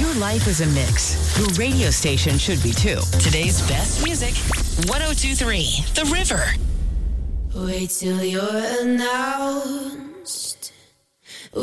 Your life is a mix. Your radio station should be too. Today's best music, 102.3 The River. Wait till you're announced